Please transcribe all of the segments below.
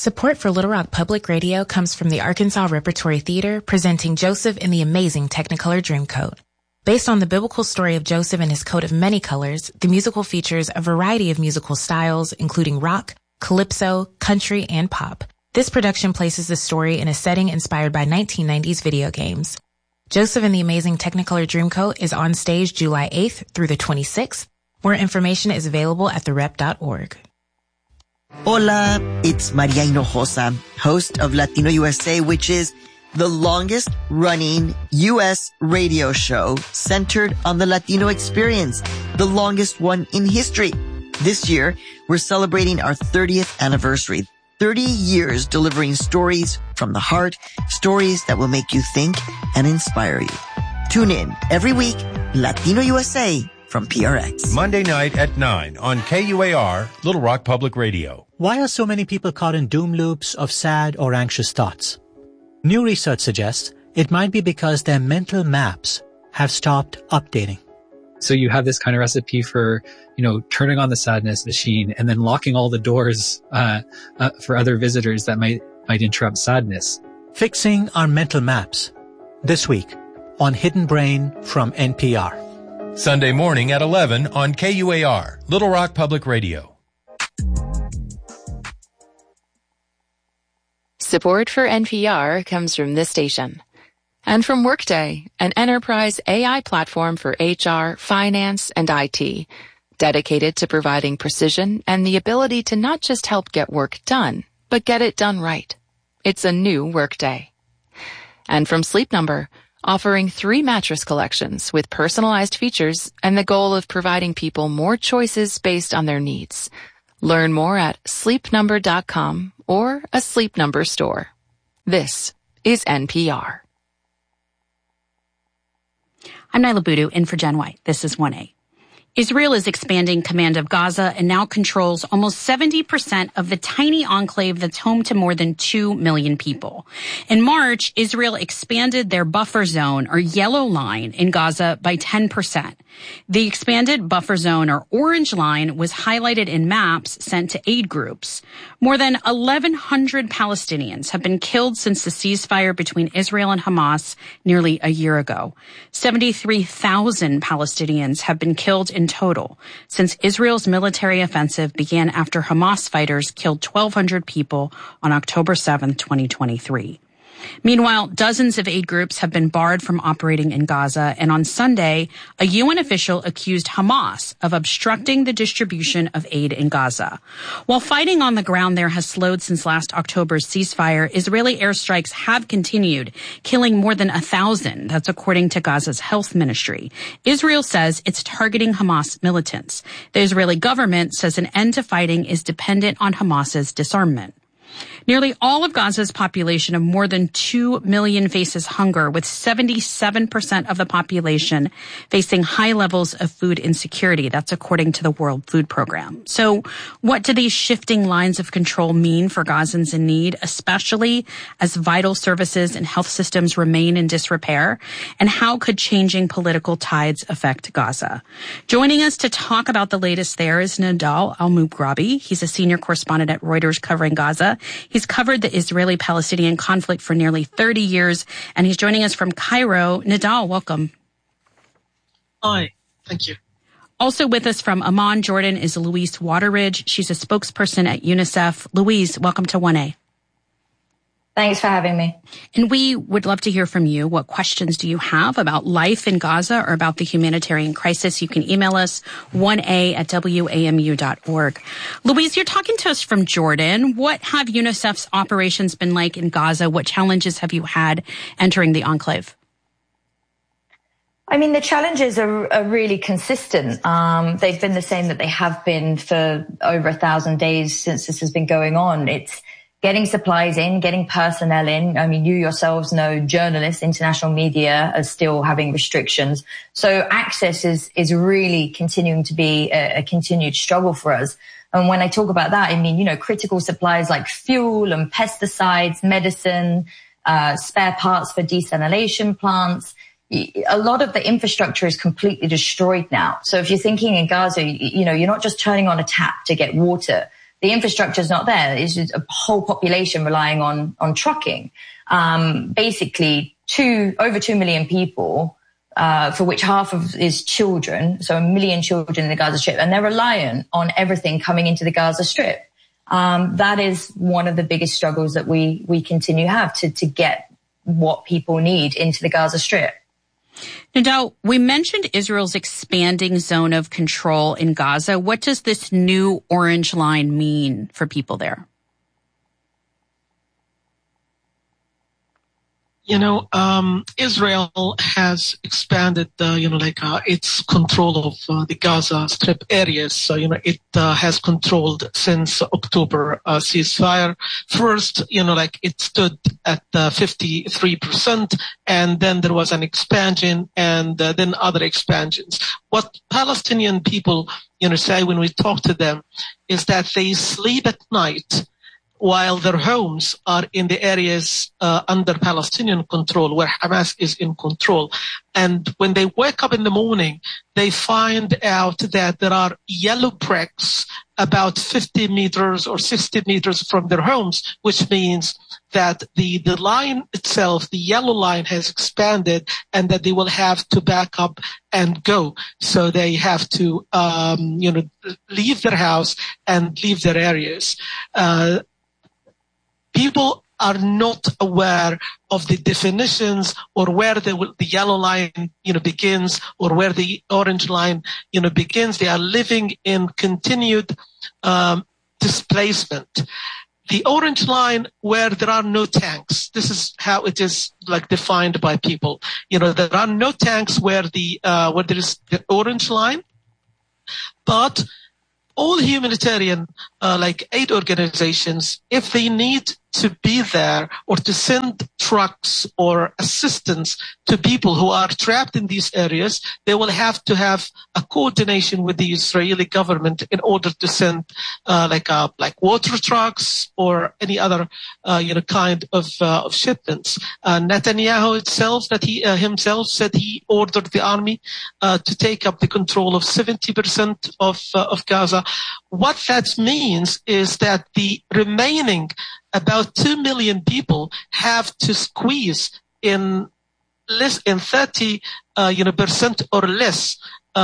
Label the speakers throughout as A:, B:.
A: Support for Little Rock Public Radio comes from the Arkansas Repertory Theater presenting Joseph in the Amazing Technicolor Dreamcoat. Based on the biblical story of Joseph and his coat of many colors, the musical features a variety of musical styles, including rock, calypso, country, and pop. This production places the story in a setting inspired by 1990s video games. Joseph and the Amazing Technicolor Dreamcoat is on stage July 8th through the 26th. More information is available at therep.org.
B: Hola, it's Maria Hinojosa, host of Latino USA, which is the longest running U.S. radio show centered on the Latino experience, the longest one in history. This year, we're celebrating our 30th anniversary. 30 years delivering stories from the heart, stories that will make you think and inspire you. Tune in every week, Latino USA from PRX.
C: Monday night at 9 on KUAR, Little Rock Public Radio.
D: Why are so many people caught in doom loops of sad or anxious thoughts? New research suggests it might be because their mental maps have stopped updating.
E: So you have this kind of recipe for, turning on the sadness machine and then locking all the doors for other visitors that might interrupt sadness.
D: Fixing our mental maps. This week on Hidden Brain from NPR.
C: Sunday morning at 11 on KUAR, Little Rock Public Radio.
F: Support for NPR comes from this station. And from Workday, an enterprise AI platform for HR, finance, and IT, dedicated to providing precision and the ability to not just help get work done, but get it done right. It's a new Workday. And from Sleep Number, offering 3 mattress collections with personalized features and the goal of providing people more choices based on their needs. Learn more at sleepnumber.com or a Sleep Number store. This is NPR.
G: I'm Nyla Boodoo, in for Jen White. This is 1A. Israel is expanding command of Gaza and now controls almost 70% of the tiny enclave that's home to more than 2 million people. In March, Israel expanded their buffer zone, or yellow line, in Gaza by 10%. The expanded buffer zone, or orange line, was highlighted in maps sent to aid groups. More than 1,100 Palestinians have been killed since the ceasefire between Israel and Hamas nearly a year ago. 73,000 Palestinians have been killed in total since Israel's military offensive began after Hamas fighters killed 1,200 people on October 7, 2023. Meanwhile, dozens of aid groups have been barred from operating in Gaza, and on Sunday, a UN official accused Hamas of obstructing the distribution of aid in Gaza. While fighting on the ground there has slowed since last October's ceasefire, Israeli airstrikes have continued, killing more than 1,000. That's according to Gaza's health ministry. Israel says it's targeting Hamas militants. The Israeli government says an end to fighting is dependent on Hamas's disarmament. Nearly all of Gaza's population of more than 2 million faces hunger, with 77% of the population facing high levels of food insecurity. That's according to the World Food Program. So what do these shifting lines of control mean for Gazans in need, especially as vital services and health systems remain in disrepair? And how could changing political tides affect Gaza? Joining us to talk about the latest there is Nidal Al-Mughrabi. He's a senior correspondent at Reuters covering Gaza. He's covered the Israeli-Palestinian conflict for nearly 30 years, and he's joining us from Cairo. Nidal, welcome.
H: Hi, thank you.
G: Also with us from Amman, Jordan, is Louise Wateridge. She's a spokesperson at UNICEF. Louise, welcome to 1A.
I: Thanks for having me.
G: And we would love to hear from you. What questions do you have about life in Gaza or about the humanitarian crisis? You can email us 1a@wamu.org. Louise, you're talking to us from Jordan. What have UNICEF's operations been like in Gaza? What challenges have you had entering the enclave?
I: I mean, the challenges are really consistent. They've been the same that they have been for over 1,000 days since this has been going on. It's getting supplies in, getting personnel in. I mean, you yourselves know journalists, international media are still having restrictions. So access is really continuing to be a continued struggle for us. And when I talk about that, I mean, critical supplies like fuel and pesticides, medicine, spare parts for desalination plants. A lot of the infrastructure is completely destroyed now. So if you're thinking in Gaza, you're not just turning on a tap to get water. the infrastructure is not there. It's just a whole population relying on trucking. Basically, over 2 million people, for which half of is children, so 1 million children in the Gaza Strip, and they're reliant on everything coming into the Gaza Strip. That is one of the biggest struggles that we continue to have to get what people need into the Gaza Strip.
G: Nidal, we mentioned Israel's expanding zone of control in Gaza. What does this new orange line mean for people there?
H: Israel has expanded, its control of the Gaza Strip areas. So, it has controlled since October ceasefire. First, it stood at 53%, and then there was an expansion, and then other expansions. What Palestinian people, say when we talk to them is that they sleep at night while their homes are in the areas under Palestinian control, where Hamas is in control. And when they wake up in the morning, they find out that there are yellow bricks about 50 meters or 60 meters from their homes, which means that the line itself, the yellow line, has expanded, and that they will have to back up and go. So they have to, leave their house and leave their areas. People are not aware of the definitions or where the yellow line, begins, or where the orange line, begins. They are living in continued displacement. The orange line, where there are no tanks. This is how it is defined by people. There are no tanks where there is the orange line, but all humanitarian aid organizations, if they need to be there or to send trucks or assistance to people who are trapped in these areas, they will have to have a coordination with the Israeli government in order to send water trucks or any other kind of shipments. Netanyahu himself said he ordered the army to take up the control of 70% of Gaza. What that means is that the remaining about 2 million people have to squeeze in 30% or less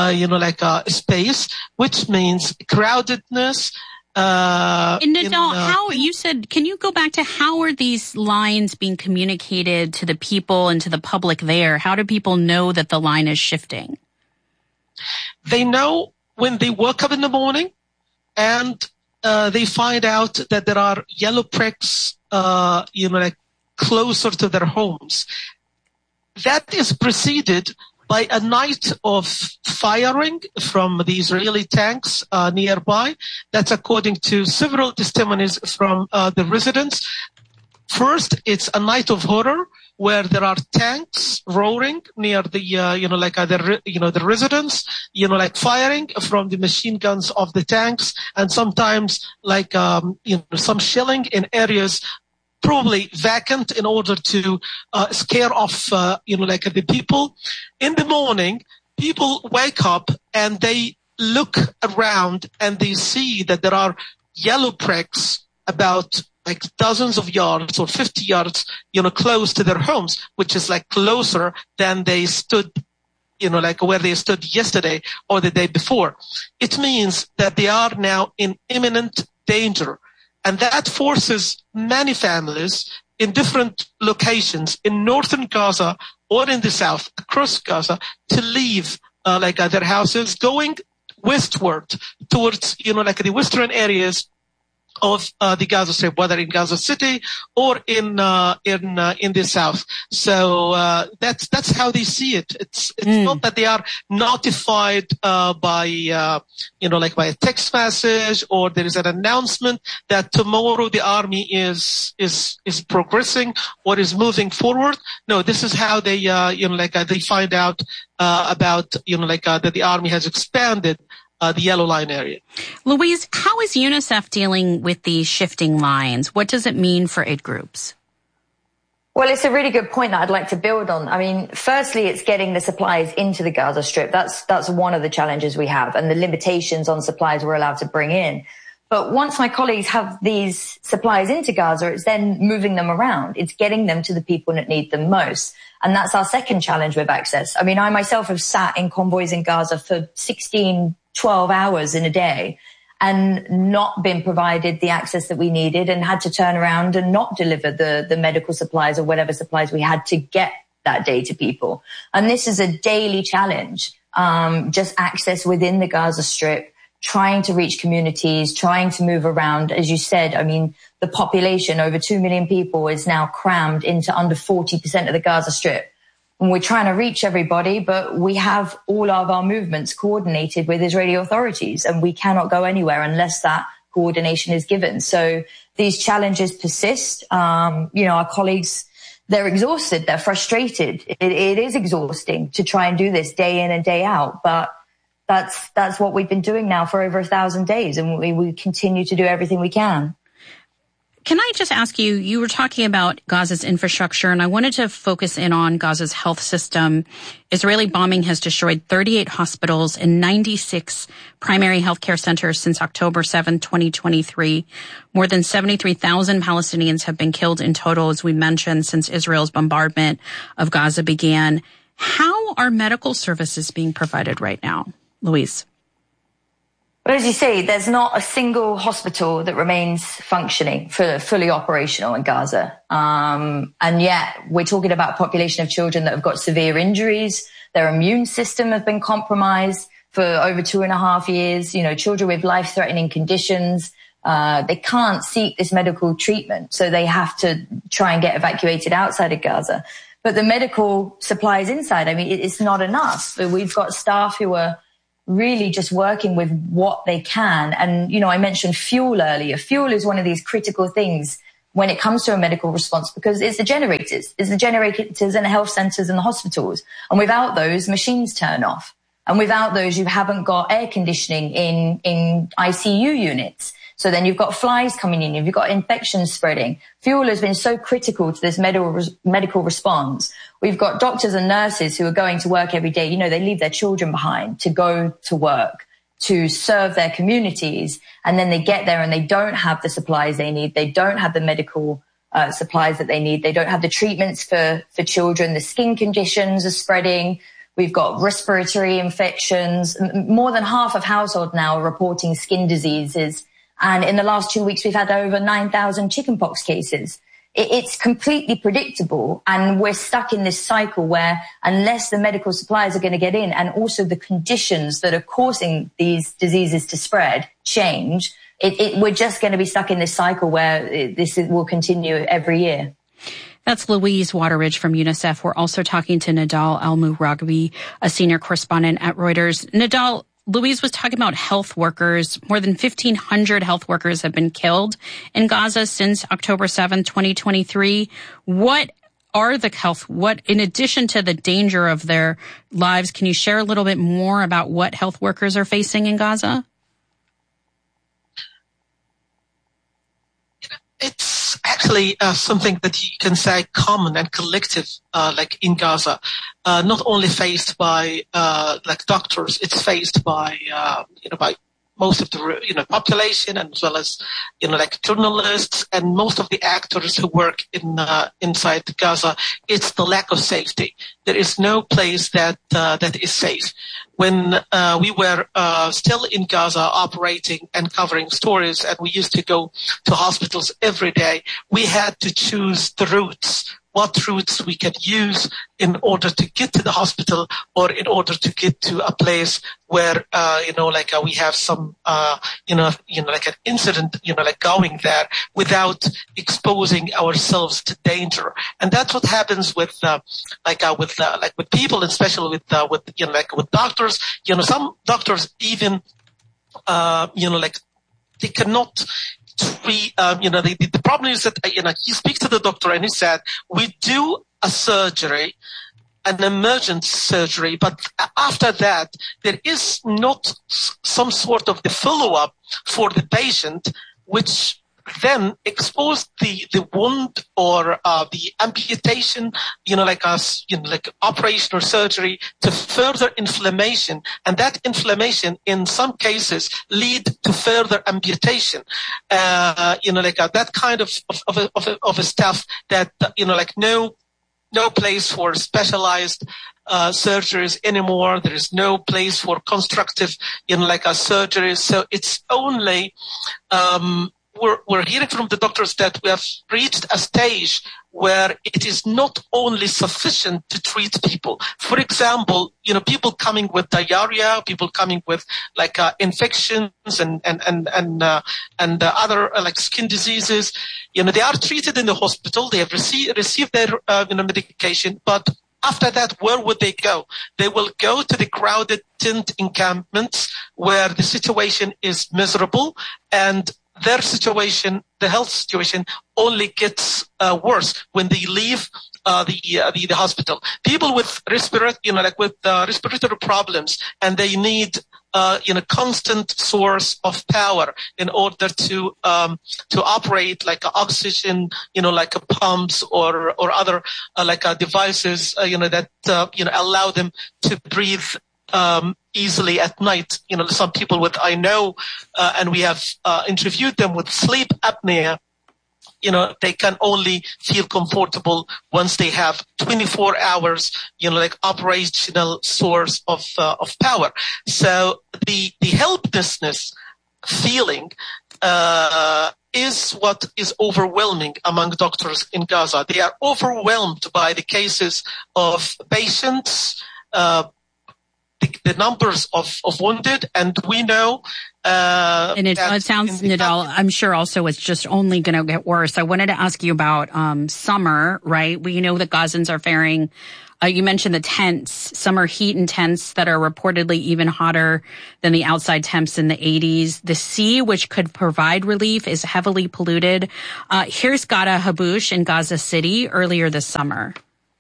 H: space, which means crowdedness.
G: And Nidal, can you go back to how are these lines being communicated to the people and to the public there? How do people know that the line is shifting?
H: They know when they wake up in the morning, and they find out that there are yellow bricks, closer to their homes. That is preceded by a night of firing from the Israeli tanks nearby. That's according to several testimonies from the residents. First, it's a night of horror where there are tanks roaring near the, the residents, firing from the machine guns of the tanks, and sometimes some shelling in areas probably vacant in order to scare off, the people. In the morning, people wake up and they look around and they see that there are yellow bricks about dozens of yards or 50 yards, close to their homes, which is closer than they stood, where they stood yesterday or the day before. It means that they are now in imminent danger. And that forces many families in different locations in northern Gaza or in the south, across Gaza, to leave, their houses, going westward towards, the western areas of the Gaza Strip, whether in Gaza City or in the south. So that's how they see it. It's not that they are notified by by a text message, or there is an announcement that tomorrow the army is progressing or is moving forward. No, this is how they they find out about that the army has expanded the yellow line area.
G: Louise, how is UNICEF dealing with these shifting lines? What does it mean for aid groups?
I: Well, it's a really good point that I'd like to build on. I mean, firstly, it's getting the supplies into the Gaza Strip. That's one of the challenges we have, and the limitations on supplies we're allowed to bring in. But once my colleagues have these supplies into Gaza, it's then moving them around. It's getting them to the people that need them most. And that's our second challenge with access. I mean, I myself have sat in convoys in Gaza for 16, 12 hours in a day and not been provided the access that we needed and had to turn around and not deliver the medical supplies or whatever supplies we had to get that day to people. And this is a daily challenge, just access within the Gaza Strip, trying to reach communities, trying to move around. As you said, I mean, the population, over 2 million people, is now crammed into under 40% of the Gaza Strip. And we're trying to reach everybody, but we have all of our movements coordinated with Israeli authorities, and we cannot go anywhere unless that coordination is given. So these challenges persist. Our colleagues, they're exhausted, they're frustrated. It is exhausting to try and do this day in and day out, but that's what we've been doing now for over 1,000 days, and we continue to do everything we can.
G: Can I just ask you, you were talking about Gaza's infrastructure, and I wanted to focus in on Gaza's health system. Israeli bombing has destroyed 38 hospitals and 96 primary healthcare centers since October 7, 2023. More than 73,000 Palestinians have been killed in total, as we mentioned, since Israel's bombardment of Gaza began. How are medical services being provided right now, Louise?
I: Well, as you say, there's not a single hospital that remains functioning, fully operational in Gaza. And yet we're talking about a population of children that have got severe injuries. Their immune system has been compromised for over 2.5 years. You know, children with life-threatening conditions. They can't seek this medical treatment, so they have to try and get evacuated outside of Gaza. But the medical supplies inside, I mean, it's not enough. We've got staff who are really just working with what they can. And, you know, I mentioned fuel earlier. Fuel is one of these critical things when it comes to a medical response, because it's the generators. It's the generators in the health centers and the hospitals. And without those, machines turn off. And without those, you haven't got air conditioning in ICU units. So then you've got flies coming in, you've got infections spreading. Fuel has been so critical to this medical response. We've got doctors and nurses who are going to work every day. You know, they leave their children behind to go to work, to serve their communities. And then they get there and they don't have the supplies they need. They don't have the medical supplies that they need. They don't have the treatments for children. The skin conditions are spreading. We've got respiratory infections. More than half of households now are reporting skin diseases. And in the last 2 weeks, we've had over 9,000 chickenpox cases. It's completely predictable. And we're stuck in this cycle where unless the medical supplies are going to get in and also the conditions that are causing these diseases to spread change, we're just going to be stuck in this cycle where will continue every year.
G: That's Louise Wateridge from UNICEF. We're also talking to Nidal Al-Mughrabi, a senior correspondent at Reuters. Nidal, Louise was talking about health workers. More than 1,500 health workers have been killed in Gaza since October 7, 2023. What in addition to the danger of their lives, can you share a little bit more about what health workers are facing in Gaza?
H: It's actually something that you can say common and collective, like in Gaza, not only faced by like doctors, it's faced by by most of the population, and as well as like journalists and most of the actors who work inside Gaza. It's the lack of safety. There is no place that is safe. When we were still in Gaza operating and covering stories, and we used to go to hospitals every day, we had to choose the routes, what routes we can use in order to get to the hospital or in order to get to a place where, we have some, like an incident, like going there without exposing ourselves to danger. And that's what happens with people, especially with doctors. Some doctors even, they cannot treat, the problem is that, he speaks to the doctor and he said, we do a surgery, an emergent surgery, but after that, there is not some sort of the follow-up for the patient, which then expose the wound or the amputation, like operation or surgery to further inflammation. And that inflammation in some cases lead to further amputation. That kind of a stuff that, no place for specialized surgeries anymore. There is no place for constructive, surgeries. So it's only, we're hearing from the doctors that we have reached a stage where it is not only sufficient to treat people. For example, people coming with diarrhea, people coming with infections and other skin diseases, they are treated in the hospital. They have received their medication, but after that, where would they go? They will go to the crowded tent encampments where the situation is miserable, and their situation, the health situation, only gets worse when they leave the hospital. People with respiratory problems, and they need constant source of power in order to operate oxygen, pumps or other devices, that allow them to breathe easily at night. Some people and we have interviewed them with sleep apnea. They can only feel comfortable once they have 24 hours, operational source of power. So the helplessness feeling, is what is overwhelming among doctors in Gaza. They are overwhelmed by the cases of patients, the numbers of wounded, and we know.
G: And it sounds, Nidal, I'm sure also it's just only going to get worse. I wanted to ask you about summer, right? We know that Gazans are faring. You mentioned the tents, summer heat and tents that are reportedly even hotter than the outside temps in the 80s. The sea, which could provide relief, is heavily polluted. Here's Ghada Haboush in Gaza City earlier this summer.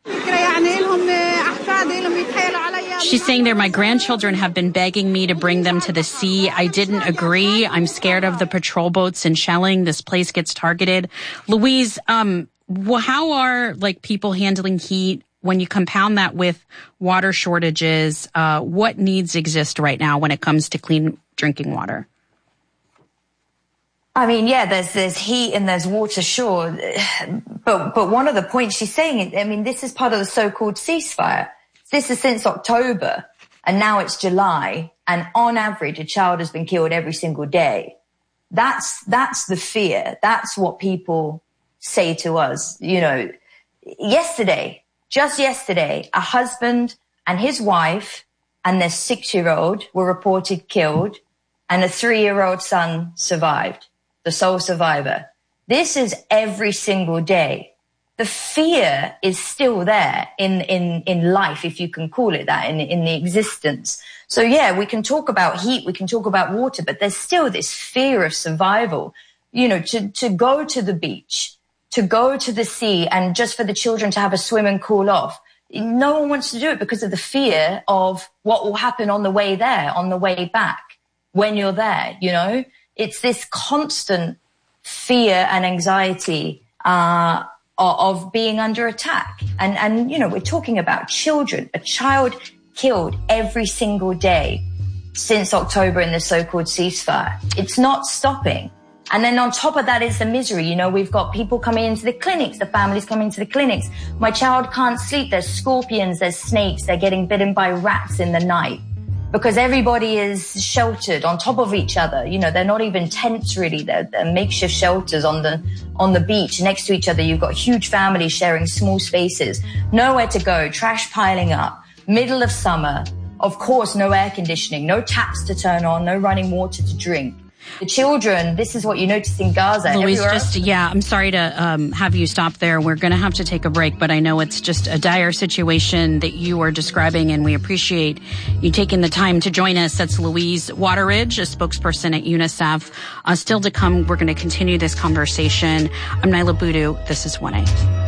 G: She's saying there, my grandchildren have been begging me to bring them to the sea. I didn't agree. I'm scared of the patrol boats and shelling. This place gets targeted. Louise, how are people handling heat? When you compound that with water shortages, what needs exist right now when it comes to clean drinking water?
I: I mean, yeah, there's heat and there's water, sure. But one of the points she's saying, this is part of the so-called ceasefire. This is since October, and now it's July, and on average, a child has been killed every single day. That's the fear. That's what people say to us. Just yesterday, a husband and his wife and their 6-year-old were reported killed, and a 3-year-old son survived, the sole survivor. This is every single day. The fear is still there in life, if you can call it that, in the existence. So yeah, we can talk about heat, we can talk about water, but there's still this fear of survival, to go to the beach, to go to the sea, and just for the children to have a swim and cool off. No one wants to do it because of the fear of what will happen on the way there, on the way back, when you're there, It's this constant fear and anxiety, of being under attack. And we're talking about children, a child killed every single day since October in the so-called ceasefire. It's not stopping. And then on top of that is the misery. We've got people coming into the clinics, the families coming to the clinics. My child can't sleep. There's scorpions, there's snakes. They're getting bitten by rats in the night because everybody is sheltered on top of each other. They're not even tents really. They're makeshift shelters on the beach next to each other. You've got huge families sharing small spaces, nowhere to go, trash piling up, middle of summer. Of course, no air conditioning, no taps to turn on, no running water to drink. The children, this is what you notice in Gaza.
G: Louise, I'm sorry to have you stop there. We're going to have to take a break, but I know it's just a dire situation that you are describing, and we appreciate you taking the time to join us. That's Louise Wateridge, a spokesperson at UNICEF. Still to come, we're going to continue this conversation. I'm Naila Boodoo. This is 1A.